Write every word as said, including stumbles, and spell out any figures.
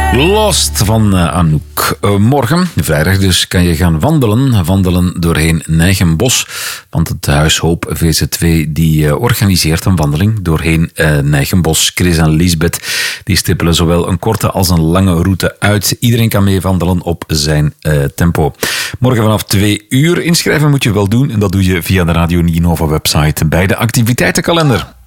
Lost van uh, Anouk. Uh, morgen, vrijdag dus, kan je gaan wandelen. Wandelen doorheen Nijgenbos. Want het Huis Hoop V Z twee die uh, organiseert een wandeling doorheen uh, Nijgenbos. Chris en Lisbeth die stippelen zowel een korte als een lange route uit. Iedereen kan mee wandelen op zijn uh, tempo. Morgen vanaf twee uur. Inschrijven moet je wel doen. En dat doe je via de Radio Ninova website bij de activiteitenkalender.